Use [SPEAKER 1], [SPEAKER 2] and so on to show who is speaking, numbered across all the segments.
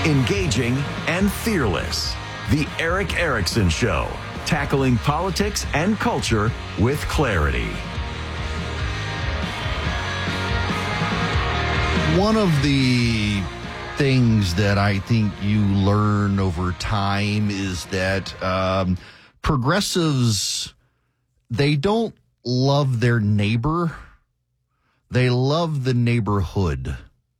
[SPEAKER 1] engaging, and fearless. The Eric Erickson Show, tackling politics and culture with clarity.
[SPEAKER 2] One of the things that I think you learn over time is that progressives, they don't love their neighbor. They love the neighborhood.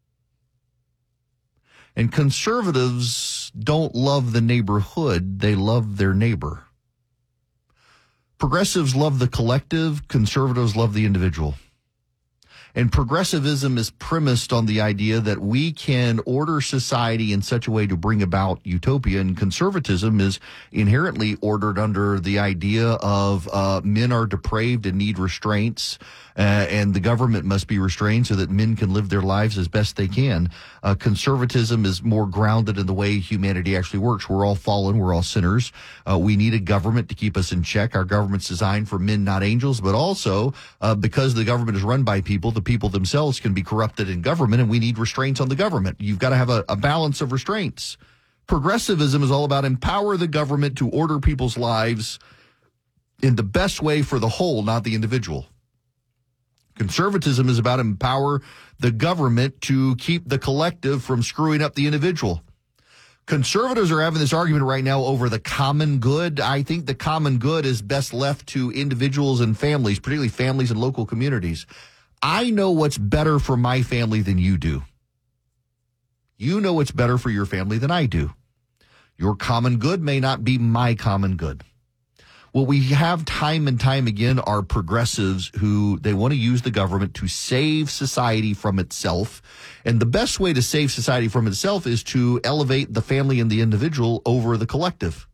[SPEAKER 2] And conservatives don't love the neighborhood. They love their neighbor. Progressives love the collective. Conservatives love the individual. And progressivism is premised on the idea that we can order society in such a way to bring about utopia. And conservatism is inherently ordered under the idea of men are depraved and need restraints, and the government must be restrained so that men can live their lives as best they can. Conservatism is more grounded in the way humanity actually works. We're all fallen. We're all sinners. We need a government to keep us in check. Our government's designed for men, not angels, but also because the government is run by people, the people themselves can be corrupted in government, and we need restraints on the government. You've got to have a balance of restraints. Progressivism is all about empower the government to order people's lives in the best way for the whole, not the individual. Conservatism is about empower the government to keep the collective from screwing up the individual. Conservatives are having this argument right now over the common good. I think the common good is best left to individuals and families, particularly families and local communities. I know what's better for my family than you do. You know what's better for your family than I do. Your common good may not be my common good. What we have time and time again are progressives who they want to use the government to save society from itself. And the best way to save society from itself is to elevate the family and the individual over the collective.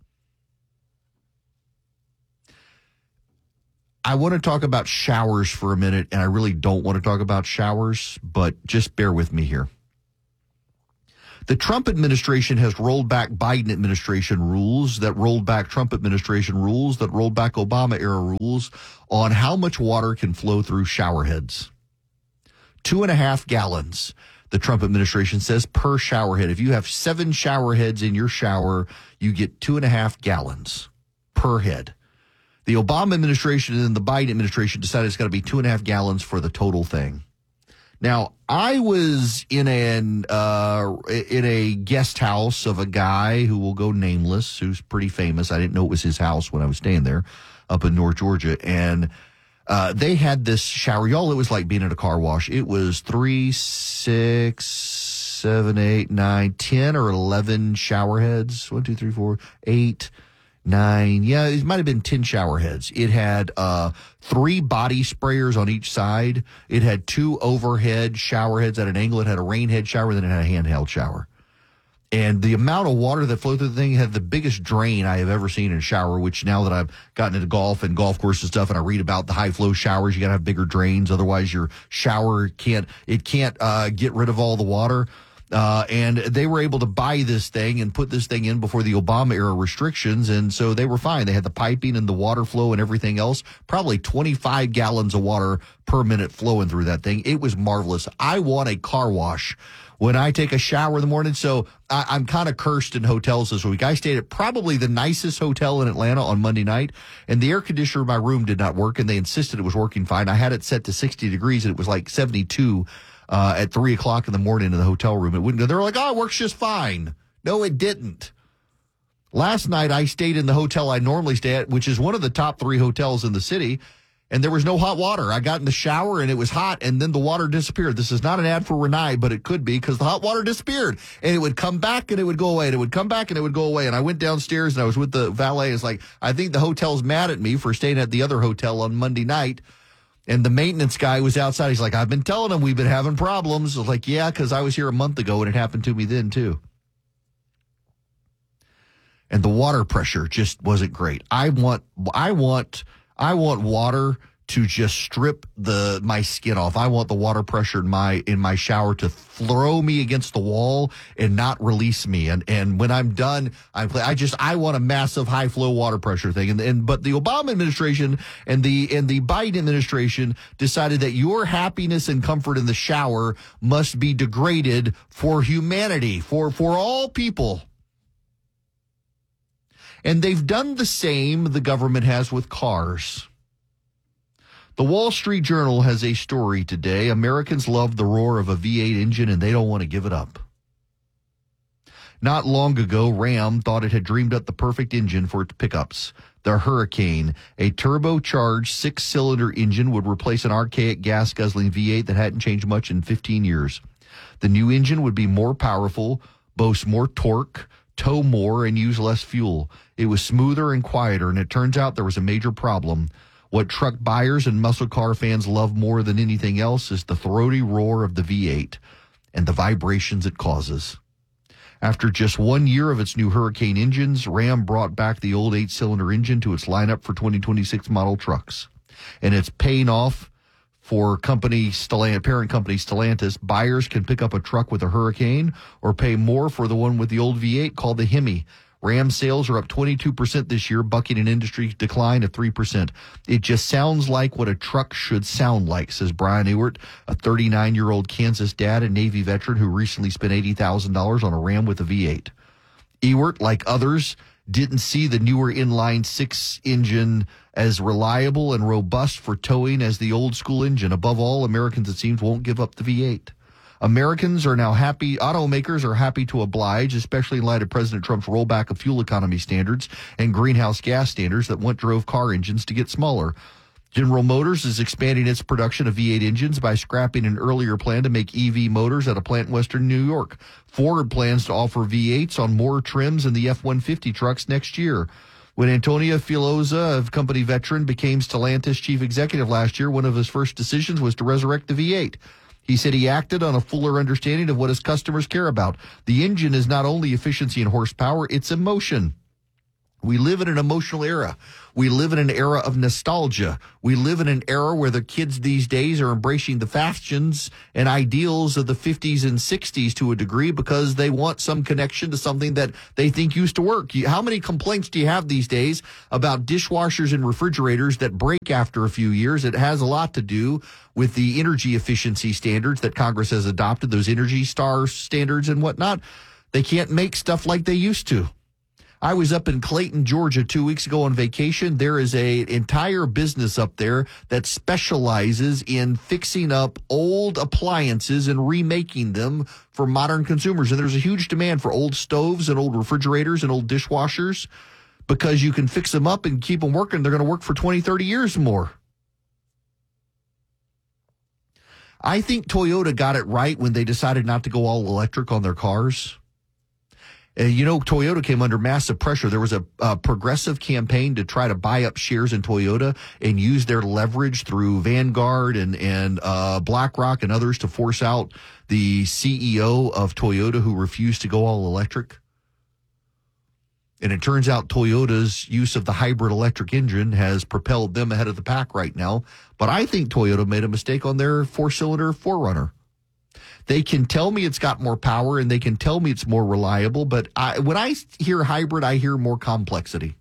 [SPEAKER 2] I want to talk about showers for a minute, and I really don't want to talk about showers, but just bear with me here. The Trump administration has rolled back Biden administration rules that rolled back Trump administration rules that rolled back Obama era rules on how much water can flow through shower heads. 2.5 gallons, the Trump administration says, per shower head. If you have 7 shower heads in your shower, you get 2.5 gallons per head. The Obama administration and the Biden administration decided it's got to be 2.5 gallons for the total thing. Now, I was in a guest house of a guy who will go nameless, who's pretty famous. I didn't know it was his house when I was staying there up in North Georgia. And they had this shower. Y'all, it was like being at a car wash. It was 3, 6, 7, 8, 9, 10 or 11 shower heads. 1, 2, 3, 4, 8, 9. Yeah, it might have been 10 shower heads. It had 3 body sprayers on each side. It had 2 overhead shower heads at an angle. It had a rain head shower, then it had a handheld shower. And the amount of water that flowed through the thing had the biggest drain I have ever seen in a shower, which now that I've gotten into golf and golf course and stuff, and I read about the high flow showers, you got to have bigger drains. Otherwise, your shower can't get rid of all the water. And they were able to buy this thing and put this thing in before the Obama era restrictions. And so they were fine. They had the piping and the water flow and everything else, probably 25 gallons of water per minute flowing through that thing. It was marvelous. I want a car wash when I take a shower in the morning. So I'm kind of cursed in hotels this week. I stayed at probably the nicest hotel in Atlanta on Monday night, and the air conditioner in my room did not work, and they insisted it was working fine. I had it set to 60 degrees, and it was like 72 at 3 o'clock in the morning in the hotel room. It wouldn't go. They were like, oh, it works just fine. No, it didn't. Last night, I stayed in the hotel I normally stay at, which is one of the top 3 hotels in the city, and there was no hot water. I got in the shower, and it was hot, and then the water disappeared. This is not an ad for Rinnai, but it could be, because the hot water disappeared, and it would come back, and it would go away, and it would come back, and it would go away. And I went downstairs, and I was with the valet. It's like, I think the hotel's mad at me for staying at the other hotel on Monday night. And the maintenance guy was outside. He's like, I've been telling him we've been having problems. I was like, yeah, because I was here a month ago and it happened to me then too. And the water pressure just wasn't great. I want water to just strip my skin off. I want the water pressure in my shower to throw me against the wall and not release me. And when I'm done, I want a massive high flow water pressure thing. But the Obama administration and the Biden administration decided that your happiness and comfort in the shower must be degraded for humanity, for all people. And they've done the same the government has with cars. The Wall Street Journal has a story today. Americans love the roar of a V8 engine and they don't want to give it up. Not long ago, Ram thought it had dreamed up the perfect engine for its pickups. The Hurricane, a turbocharged 6-cylinder engine, would replace an archaic gas-guzzling V8 that hadn't changed much in 15 years. The new engine would be more powerful, boast more torque, tow more, and use less fuel. It was smoother and quieter, and it turns out there was a major problem. What truck buyers and muscle car fans love more than anything else is the throaty roar of the V8 and the vibrations it causes. After just 1 year of its new Hurricane engines, Ram brought back the old 8-cylinder engine to its lineup for 2026 model trucks. And it's paying off for parent company Stellantis. Buyers can pick up a truck with a Hurricane or pay more for the one with the old V8 called the Hemi. Ram sales are up 22% this year, bucking an industry decline of 3%. It just sounds like what a truck should sound like, says Brian Ewert, a 39-year-old Kansas dad and Navy veteran who recently spent $80,000 on a Ram with a V8. Ewert, like others, didn't see the newer inline 6 engine as reliable and robust for towing as the old school engine. Above all, Americans, it seems, won't give up the V8. Americans are now happy, automakers are happy to oblige, especially in light of President Trump's rollback of fuel economy standards and greenhouse gas standards that once drove car engines to get smaller. General Motors is expanding its production of V8 engines by scrapping an earlier plan to make EV motors at a plant in western New York. Ford plans to offer V8s on more trims in the F-150 trucks next year. When Antonio Filosa, a company veteran, became Stellantis chief executive last year, one of his first decisions was to resurrect the V8. He said he acted on a fuller understanding of what his customers care about. The engine is not only efficiency and horsepower, it's emotion. We live in an emotional era. We live in an era of nostalgia. We live in an era where the kids these days are embracing the fashions and ideals of the 50s and 60s to a degree because they want some connection to something that they think used to work. How many complaints do you have these days about dishwashers and refrigerators that break after a few years? It has a lot to do with the energy efficiency standards that Congress has adopted, those Energy Star standards and whatnot. They can't make stuff like they used to. I was up in Clayton, Georgia 2 weeks ago on vacation. There is an entire business up there that specializes in fixing up old appliances and remaking them for modern consumers. And there's a huge demand for old stoves and old refrigerators and old dishwashers because you can fix them up and keep them working. They're going to work for 20, 30 years more. I think Toyota got it right when they decided not to go all electric on their cars. Toyota came under massive pressure. There was a progressive campaign to try to buy up shares in Toyota and use their leverage through Vanguard and BlackRock and others to force out the CEO of Toyota who refused to go all electric. And it turns out Toyota's use of the hybrid electric engine has propelled them ahead of the pack right now. But I think Toyota made a mistake on their 4-cylinder 4Runner. They can tell me it's got more power and they can tell me it's more reliable, but when I hear hybrid, I hear more complexity.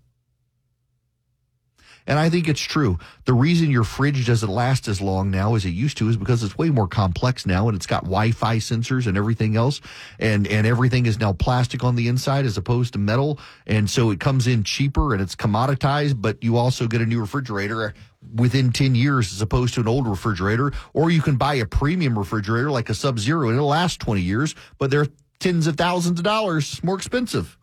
[SPEAKER 2] And I think it's true. The reason your fridge doesn't last as long now as it used to is because it's way more complex now and it's got Wi-Fi sensors and everything else. And everything is now plastic on the inside as opposed to metal. And so it comes in cheaper and it's commoditized, but you also get a new refrigerator within 10 years as opposed to an old refrigerator. Or you can buy a premium refrigerator like a Sub-Zero and it'll last 20 years, but they're tens of thousands of dollars more expensive.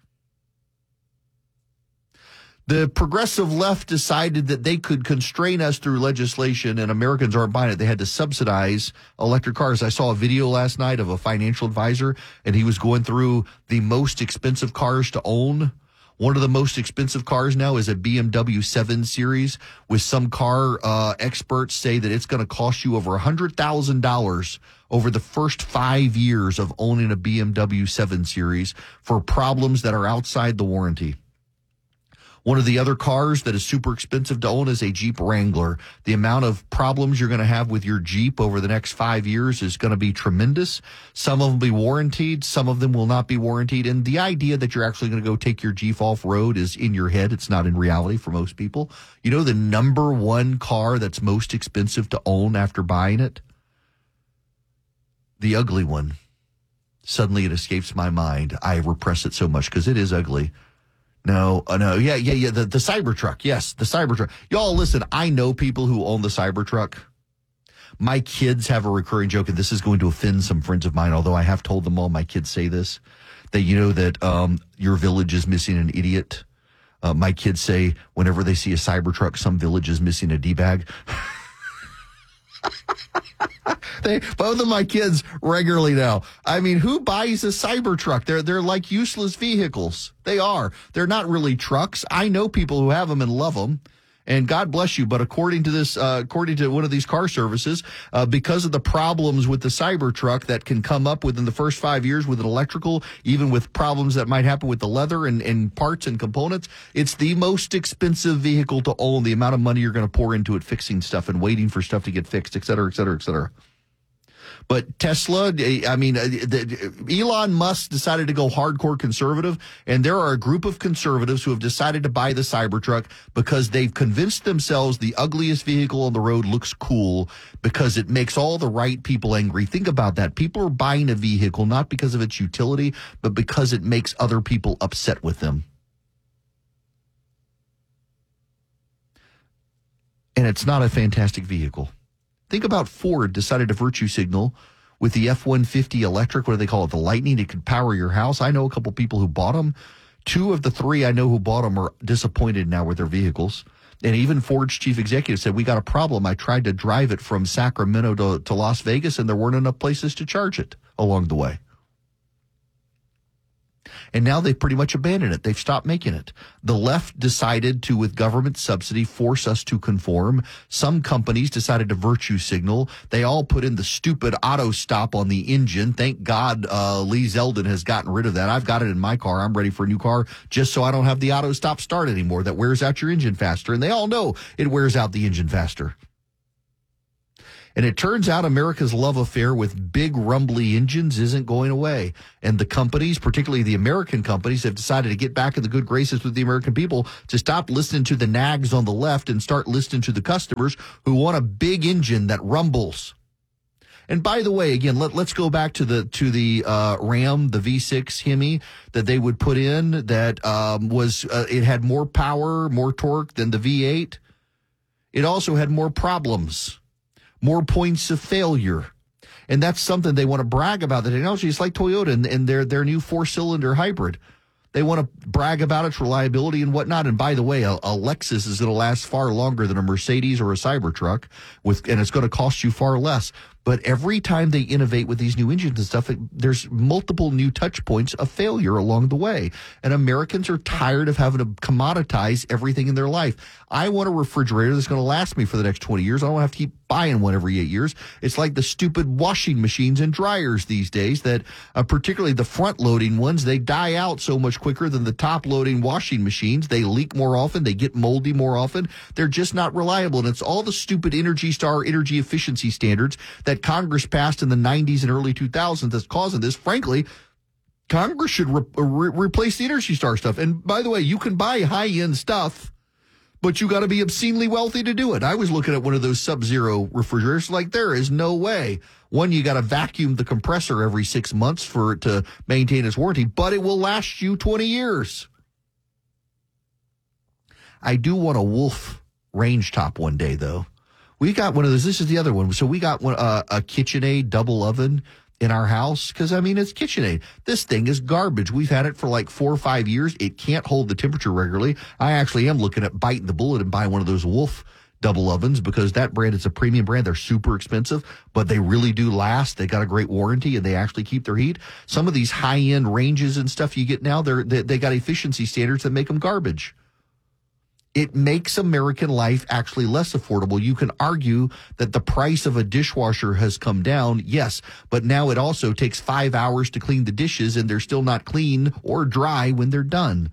[SPEAKER 2] The progressive left decided that they could constrain us through legislation, and Americans aren't buying it. They had to subsidize electric cars. I saw a video last night of a financial advisor, and he was going through the most expensive cars to own. One of the most expensive cars now is a BMW 7 Series, with some car experts say that it's going to cost you over $100,000 over the first 5 years of owning a BMW 7 Series for problems that are outside the warranty. One of the other cars that is super expensive to own is a Jeep Wrangler. The amount of problems you're going to have with your Jeep over the next 5 years is going to be tremendous. Some of them will be warranted. Some of them will not be warranted. And the idea that you're actually going to go take your Jeep off road is in your head. It's not in reality for most people. You know the number one car that's most expensive to own after buying it? The ugly one. Suddenly it escapes my mind. I repress it so much because it is ugly. No. Yeah. The Cybertruck. Yes, the Cybertruck. Y'all, listen, I know people who own the Cybertruck. My kids have a recurring joke, and this is going to offend some friends of mine, although I have told them all, my kids say this, that you know that your village is missing an idiot. My kids say whenever they see a Cybertruck, some village is missing a D-bag. Both of my kids regularly now. I mean, who buys a Cybertruck? They're like useless vehicles. They are. They're not really trucks. I know people who have them and love them. And God bless you. But according to one of these car services, because of the problems with the Cybertruck that can come up within the first 5 years with an electrical, even with problems that might happen with the leather and parts and components, it's the most expensive vehicle to own. The amount of money you're going to pour into it, fixing stuff and waiting for stuff to get fixed, et cetera, et cetera, et cetera. But Tesla, I mean, Elon Musk decided to go hardcore conservative, and there are a group of conservatives who have decided to buy the Cybertruck because they've convinced themselves the ugliest vehicle on the road looks cool because it makes all the right people angry. Think about that. People are buying a vehicle not because of its utility, but because it makes other people upset with them. And it's not a fantastic vehicle. Think about Ford decided to virtue signal with the F-150 electric. What do they call it? The Lightning. It could power your house. I know a couple people who bought them. 2 of the 3 I know who bought them are disappointed now with their vehicles. And even Ford's chief executive said, we got a problem. I tried to drive it from Sacramento to Las Vegas, and there weren't enough places to charge it along the way. And now they've pretty much abandoned it. They've stopped making it. The left decided to, with government subsidy, force us to conform. Some companies decided to virtue signal. They all put in the stupid auto stop on the engine. Thank God Lee Zeldin has gotten rid of that. I've got it in my car. I'm ready for a new car just so I don't have the auto stop start anymore. That wears out your engine faster. And they all know it wears out the engine faster. And it turns out America's love affair with big rumbly engines isn't going away. And the companies, particularly the American companies, have decided to get back in the good graces with the American people to stop listening to the nags on the left and start listening to the customers who want a big engine that rumbles. And by the way, again, let's go back to the Ram, the V6 Hemi that they would put in that it had more power, more torque than the V8. It also had more problems. More points of failure. And that's something they want to brag about. The technology is like Toyota and their new 4-cylinder hybrid. They want to brag about its reliability and whatnot. And by the way, a Lexus is going to last far longer than a Mercedes or a Cybertruck, and it's going to cost you far less. But every time they innovate with these new engines and stuff, there's multiple new touch points of failure along the way. And Americans are tired of having to commoditize everything in their life. I want a refrigerator that's going to last me for the next 20 years. I don't have to keep buying one every 8 years. It's like the stupid washing machines and dryers these days that, particularly the front-loading ones, they die out so much quicker than the top-loading washing machines. They leak more often. They get moldy more often. They're just not reliable. And it's all the stupid Energy Star energy efficiency standards that Congress passed in the 90s and early 2000s that's causing this. Frankly, Congress should replace the Energy Star stuff. And by the way, you can buy high-end stuff, but you got to be obscenely wealthy to do it. I was looking at one of those Sub-Zero refrigerators, like there is no way. One, you got to vacuum the compressor every 6 months for it to maintain its warranty, but it will last you 20 years. I do want a Wolf range top one day, though. We got one of those. This is the other one. So we got a KitchenAid double oven in our house because, I mean, it's KitchenAid. This thing is garbage. We've had it for like 4 or 5 years. It can't hold the temperature regularly. I actually am looking at biting the bullet and buying one of those Wolf double ovens because that brand is a premium brand. They're super expensive, but they really do last. They got a great warranty and they actually keep their heat. Some of these high-end ranges and stuff you get now, they got efficiency standards that make them garbage. It makes American life actually less affordable. You can argue that the price of a dishwasher has come down, yes, but now it also takes 5 hours to clean the dishes and they're still not clean or dry when they're done.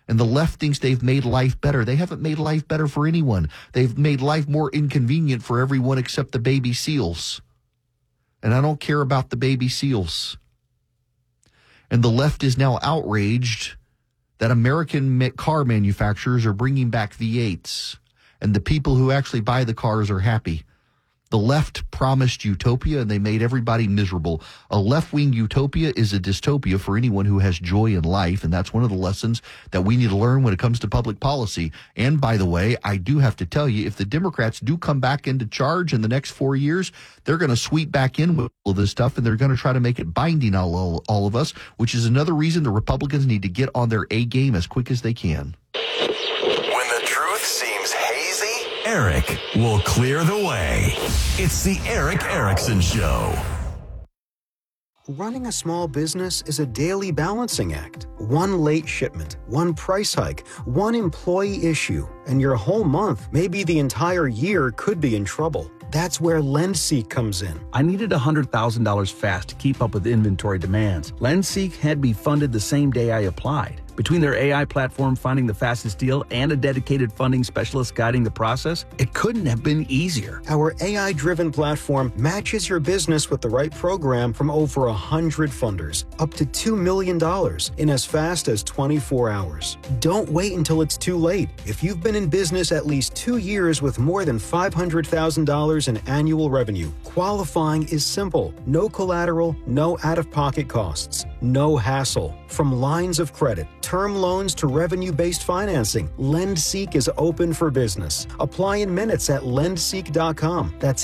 [SPEAKER 2] And the left thinks they've made life better. They haven't made life better for anyone. They've made life more inconvenient for everyone except the baby seals. And I don't care about the baby seals. And the left is now outraged that American car manufacturers are bringing back V8s. And the people who actually buy the cars are happy. The left promised utopia, and they made everybody miserable. A left-wing utopia is a dystopia for anyone who has joy in life, and that's one of the lessons that we need to learn when it comes to public policy. And by the way, I do have to tell you, if the Democrats do come back into charge in the next 4 years, they're going to sweep back in with all this stuff, and they're going to try to make it binding on all of us, which is another reason the Republicans need to get on their A game as quick as they can.
[SPEAKER 1] When the truth seems hazy, Eric will clear the way. It's the Eric Erickson Show.
[SPEAKER 3] Running a small business is a daily balancing act. One late shipment, one price hike, one employee issue, and your whole month, maybe the entire year, could be in trouble. That's where LendSeek comes in.
[SPEAKER 4] I needed $100,000 fast to keep up with inventory demands. LendSeek had me funded the same day I applied. Between their AI platform finding the fastest deal and a dedicated funding specialist guiding the process, it couldn't have been easier.
[SPEAKER 3] Our AI-driven platform matches your business with the right program from over 100 funders, up to $2 million in as fast as 24 hours. Don't wait until it's too late. If you've been in business at least 2 years with more than $500,000 in annual revenue, qualifying is simple. No collateral, no out-of-pocket costs, no hassle. From lines of credit, term loans to revenue-based financing, LendSeek is open for business. Apply in minutes at lendseek.com. That's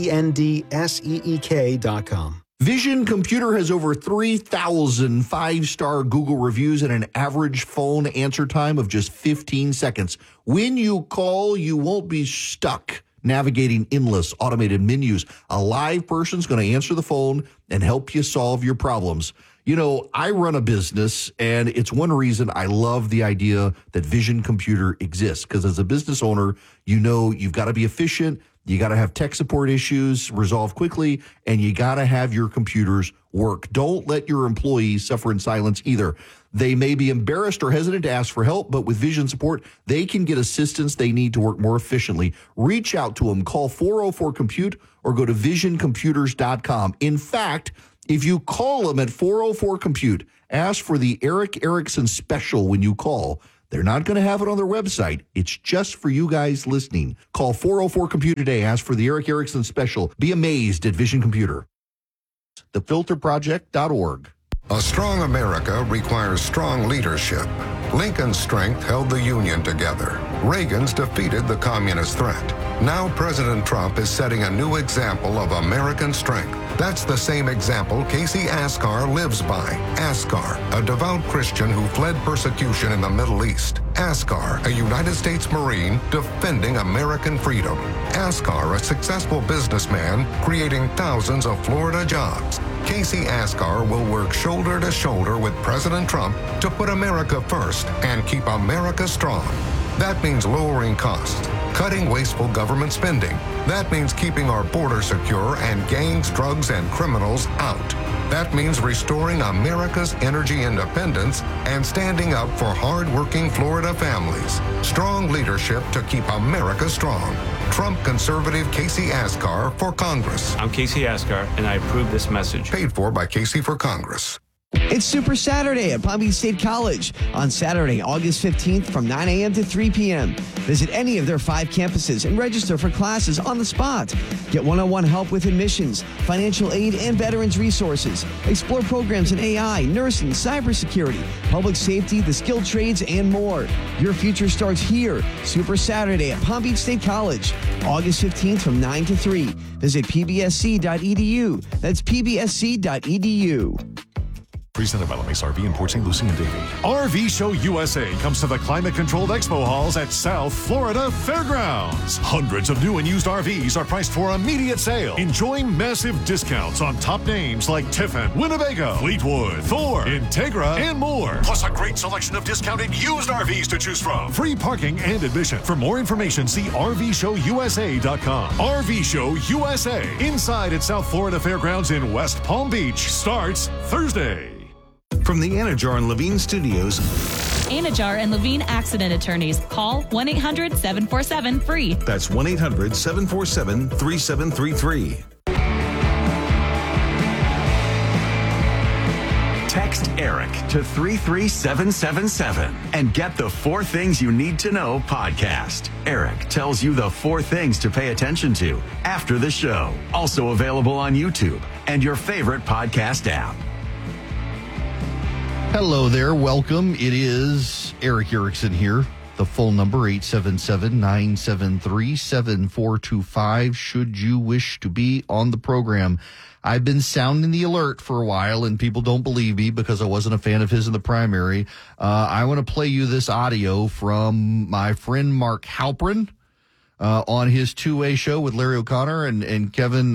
[SPEAKER 3] LENDSEEK.com.
[SPEAKER 2] Vision Computer has over 3,000 five-star Google reviews and an average phone answer time of just 15 seconds. When you call, you won't be stuck navigating endless automated menus. A live person's going to answer the phone and help you solve your problems. You know, I run a business, and it's one reason I love the idea that Vision Computer exists, because as a business owner, you know you've got to be efficient, you got to have tech support issues resolved quickly, and you got to have your computers work. Don't let your employees suffer in silence either. They may be embarrassed or hesitant to ask for help, but with Vision support, they can get assistance they need to work more efficiently. Reach out to them. Call 404-COMPUTE or go to visioncomputers.com. In fact, if you call them at 404-COMPUTE, ask for the Eric Erickson special when you call. They're not going to have it on their website. It's just for you guys listening. Call 404-COMPUTE today. Ask for the Eric Erickson special. Be amazed at Vision Computer. TheFilterProject.org.
[SPEAKER 5] A strong America requires strong leadership. Lincoln's strength held the Union together. Reagan's defeated the communist threat. Now President Trump is setting a new example of American strength. That's the same example Casey Askar lives by. Askar, a devout Christian who fled persecution in the Middle East. Askar, a United States Marine defending American freedom. Askar, a successful businessman creating thousands of Florida jobs. Casey Askar will work shoulder to shoulder with President Trump to put America first and keep America strong. That means lowering costs, cutting wasteful government spending. That means keeping our border secure and gangs, drugs, and criminals out. That means restoring America's energy independence and standing up for hard-working Florida families. Strong leadership to keep America strong. Trump conservative Casey Askar for Congress.
[SPEAKER 6] I'm Casey Askar, and I approve this message.
[SPEAKER 5] Paid for by Casey for Congress.
[SPEAKER 7] It's Super Saturday at Palm Beach State College on Saturday, August 15th from 9 a.m. to 3 p.m. Visit any of their 5 campuses and register for classes on the spot. Get one-on-one help with admissions, financial aid, and veterans resources. Explore programs in AI, nursing, cybersecurity, public safety, the skilled trades, and more. Your future starts here. Super Saturday at Palm Beach State College, August 15th from 9 to 3. Visit pbsc.edu. That's pbsc.edu.
[SPEAKER 8] Presented by LeMace RV in Port St. Lucie and Davie. RV Show USA comes to the climate-controlled expo halls at South Florida Fairgrounds. Hundreds of new and used RVs are priced for immediate sale. Enjoy massive discounts on top names like Tiffin, Winnebago, Fleetwood, Thor, Integra, and more. Plus a great selection of discounted used RVs to choose from. Free parking and admission. For more information, see RVShowUSA.com. RV Show USA, inside at South Florida Fairgrounds in West Palm Beach, starts Thursday.
[SPEAKER 9] From the Anajar and Levine Studios, Anajar and Levine Accident Attorneys. Call 1-800-747-FREE.
[SPEAKER 10] That's 1-800-747-3733.
[SPEAKER 1] Text Eric to 33777 and get the 4 Things You Need to Know podcast. Eric tells you the 4 things to pay attention to after the show. Also available on YouTube and your favorite podcast app.
[SPEAKER 2] Hello there. Welcome. It is Eric Erickson here. The full number, 877-973-7425, should you wish to be on the program. I've been sounding the alert for a while, and people don't believe me because I wasn't a fan of his in the primary. I want to play you this audio from my friend Mark Halperin on his two-way show with Larry O'Connor and Kevin.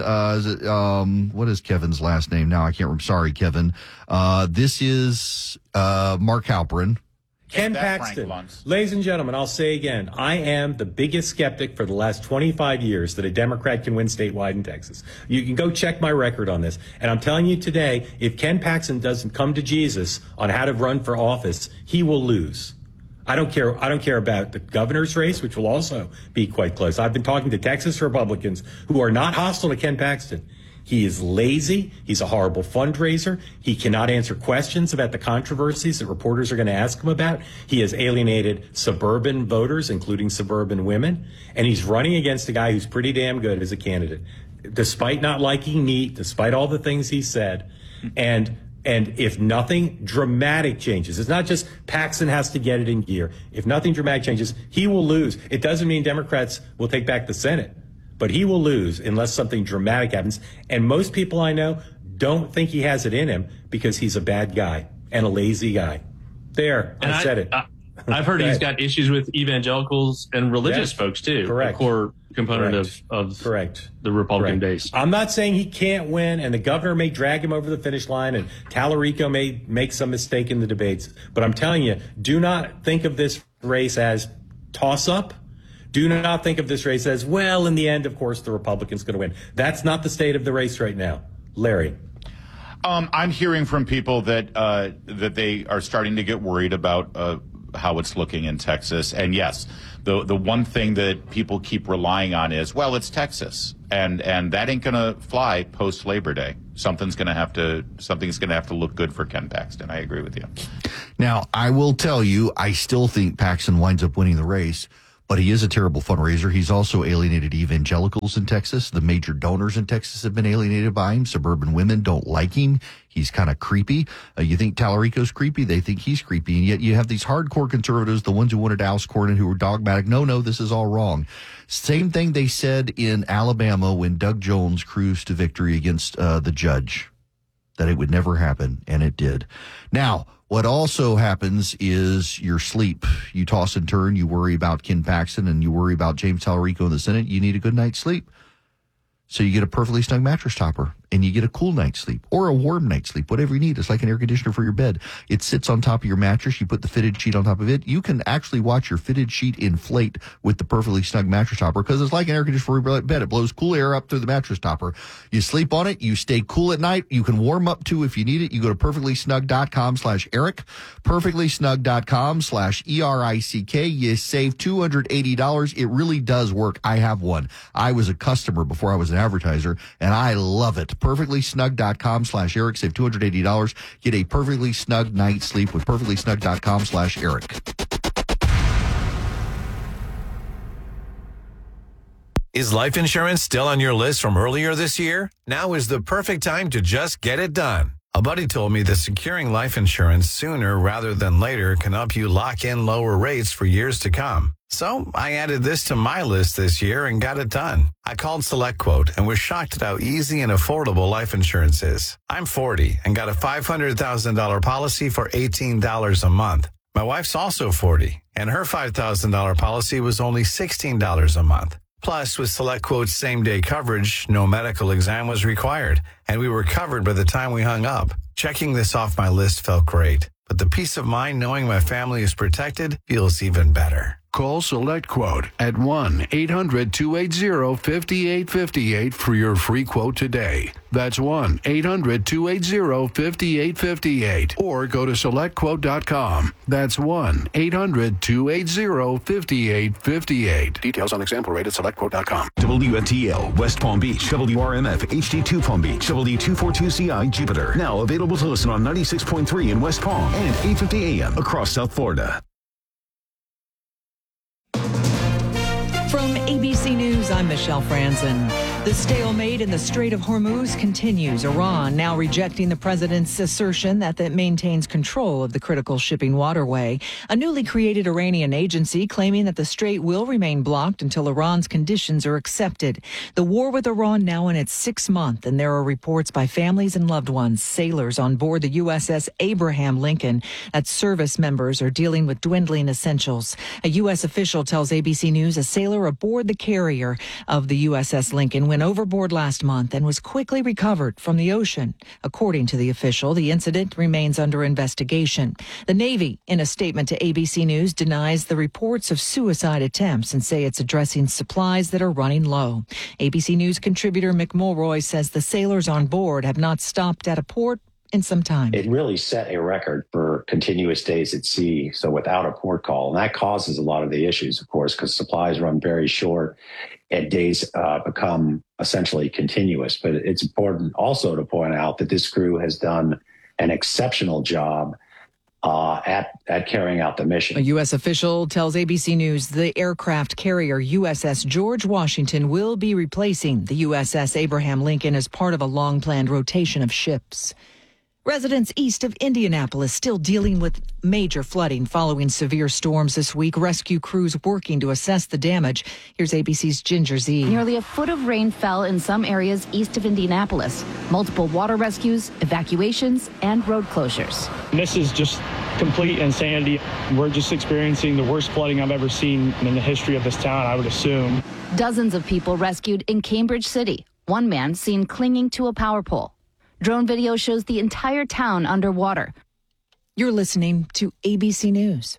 [SPEAKER 2] What is Kevin's last name now? I can't remember. Sorry, Kevin. This is Mark Halperin.
[SPEAKER 11] Ken Paxton. Ladies and gentlemen, I'll say again, I am the biggest skeptic for the last 25 years that a Democrat can win statewide in Texas. You can go check my record on this. And I'm telling you today, if Ken Paxton doesn't come to Jesus on how to run for office, he will lose. I don't care about the governor's race, which will also be quite close. I've been talking to Texas Republicans who are not hostile to Ken Paxton. He is lazy. He's a horrible fundraiser. He cannot answer questions about the controversies that reporters are going to ask him about. He has alienated suburban voters, including suburban women. And he's running against a guy who's pretty damn good as a candidate, despite not liking meat, despite all the things he said. And if nothing dramatic changes, it's not just Paxton has to get it in gear. If nothing dramatic changes, he will lose. It doesn't mean Democrats will take back the Senate, but he will lose unless something dramatic happens. And most people I know don't think he has it in him because he's a bad guy and a lazy guy. There, I said it.
[SPEAKER 12] I've heard he's got issues with evangelicals and religious folks, too.
[SPEAKER 11] Correct.
[SPEAKER 12] A core component of the Republican base.
[SPEAKER 11] I'm not saying he can't win, and the governor may drag him over the finish line, and Tallarico may make some mistake in the debates. But I'm telling you, do not think of this race as toss-up. Do not think of this race as, well, in the end, of course, the Republican's going to win. That's not the state of the race right now. Larry.
[SPEAKER 13] I'm hearing from people that they are starting to get worried about how it's looking in Texas. And yes, the one thing that people keep relying on is, well, it's Texas, and that ain't going to fly post Labor Day. Something's going to have to look good for Ken Paxton. I agree with you.
[SPEAKER 2] Now, I will tell you, I still think Paxton winds up winning the race. But he is a terrible fundraiser. He's also alienated evangelicals in Texas. The major donors in Texas have been alienated by him. Suburban women don't like him. He's kind of creepy. You think Tallarico's creepy? They think he's creepy. And yet you have these hardcore conservatives, the ones who wanted to oust Cornyn, who were dogmatic. No, this is all wrong. Same thing they said in Alabama when Doug Jones cruised to victory against the judge, that it would never happen, and it did. Now, what also happens is your sleep. You toss and turn. You worry about Ken Paxton and you worry about James Tallarico in the Senate. You need a good night's sleep. So you get a perfectly snug mattress topper and you get a cool night's sleep or a warm night's sleep, whatever you need. It's like an air conditioner for your bed. It sits on top of your mattress. You put the fitted sheet on top of it. You can actually watch your fitted sheet inflate with the perfectly snug mattress topper because it's like an air conditioner for your bed. It blows cool air up through the mattress topper. You sleep on it. You stay cool at night. You can warm up too if you need it. You go to perfectlysnug.com/Eric, perfectlysnug.com/ERICK. You save $280. It really does work. I have one. I was a customer before I was an advertiser, and I love it. Perfectlysnug.com/Eric. Save $280. Get a perfectly snug night's sleep with perfectlysnug.com/Eric.
[SPEAKER 14] Is life insurance still on your list from earlier this year? Now is the perfect time to just get it done. A buddy told me that securing life insurance sooner rather than later can help you lock in lower rates for years to come. So I added this to my list this year and got it done. I called SelectQuote and was shocked at how easy and affordable life insurance is. I'm 40 and got a $500,000 policy for $18 a month. My wife's also 40 and her $5,000 policy was only $16 a month. Plus, with SelectQuote's same-day coverage, no medical exam was required, and we were covered by the time we hung up. Checking this off my list felt great, but the peace of mind knowing my family is protected feels even better.
[SPEAKER 10] Call SelectQuote at 1-800-280-5858 for your free quote today. That's 1-800-280-5858. Or go to SelectQuote.com. That's 1-800-280-5858. Details on example rate at SelectQuote.com.
[SPEAKER 1] WFTL, West Palm Beach, WRMF, HD2 Palm Beach, WD242CI, Jupiter. Now available to listen on 96.3 in West Palm and 850 AM across South Florida.
[SPEAKER 15] From ABC News, I'm Michelle Franzen. The stalemate in the Strait of Hormuz continues. Iran now rejecting the president's assertion that it maintains control of the critical shipping waterway. A newly created Iranian agency claiming that the strait will remain blocked until Iran's conditions are accepted. The war with Iran now in its sixth month, and there are reports by families and loved ones, sailors on board the USS Abraham Lincoln, that service members are dealing with dwindling essentials. A U.S. official tells ABC News a sailor aboard the carrier of the USS Lincoln went overboard last month and was quickly recovered from the ocean. According to the official, the incident remains under investigation. The Navy, in a statement to ABC News, denies the reports of suicide attempts and say it's addressing supplies that are running low. ABC News contributor Mick Mulroy says the sailors on board have not stopped at a port in some time.
[SPEAKER 16] It really set a record for continuous days at sea, so without a port call. And that causes a lot of the issues, of course, because supplies run very short and days become essentially continuous. But it's important also to point out that this crew has done an exceptional job at carrying out the mission.
[SPEAKER 15] A U.S. official tells ABC News the aircraft carrier USS George Washington will be replacing the USS Abraham Lincoln as part of a long-planned rotation of ships. Residents east of Indianapolis still dealing with major flooding following severe storms this week. Rescue crews working to assess the damage. Here's ABC's Ginger Z.
[SPEAKER 17] Nearly a foot of rain fell in some areas east of Indianapolis. Multiple water rescues, evacuations, and road closures.
[SPEAKER 18] This is just complete insanity. We're just experiencing the worst flooding I've ever seen in the history of this town, I would assume.
[SPEAKER 17] Dozens of people rescued in Cambridge City. One man seen clinging to a power pole. Drone video shows the entire town underwater.
[SPEAKER 15] You're listening to ABC News.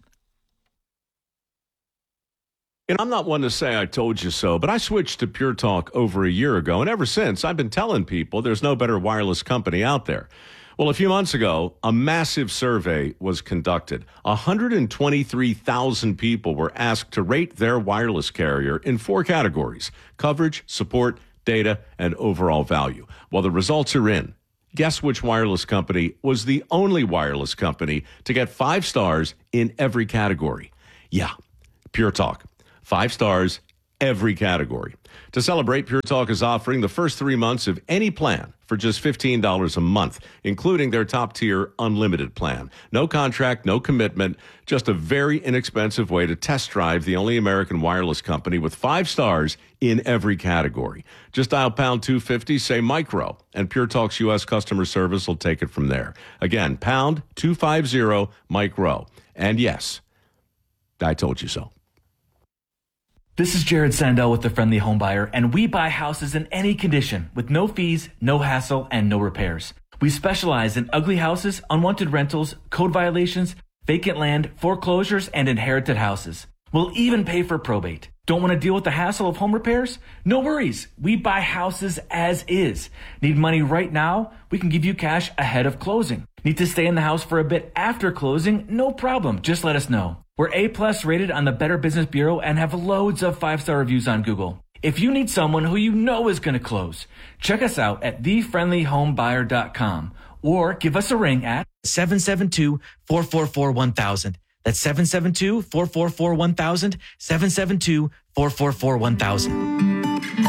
[SPEAKER 19] And I'm not one to say I told you so, but I switched to Pure Talk over a year ago, and ever since, I've been telling people there's no better wireless company out there. Well, a few months ago, a massive survey was conducted. 123,000 people were asked to rate their wireless carrier in 4 categories: coverage, support, data, and overall value. Well, the results are in. Guess which wireless company was the only wireless company to get 5 stars in every category? Yeah, Pure Talk. 5 stars, every category. To celebrate, Pure Talk is offering the first 3 months of any plan for just $15 a month, including their top-tier unlimited plan. No contract, no commitment, just a very inexpensive way to test drive the only American wireless company with 5 stars in every category. Just dial pound 250, say micro, and Pure Talk's U.S. customer service will take it from there. Again, pound 250 micro. And yes, I told you so.
[SPEAKER 20] This is Jared Sandell with The Friendly Home Buyer, and we buy houses in any condition with no fees, no hassle, and no repairs. We specialize in ugly houses, unwanted rentals, code violations, vacant land, foreclosures, and inherited houses. We'll even pay for probate. Don't want to deal with the hassle of home repairs? No worries. We buy houses as is. Need money right now? We can give you cash ahead of closing. Need to stay in the house for a bit after closing? No problem. Just let us know. We're A+ rated on the Better Business Bureau and have loads of 5-star reviews on Google. If you need someone who you know is going to close, check us out at thefriendlyhomebuyer.com or give us a ring at 772-444-1000. That's 772-444-1000, 772-444-1000.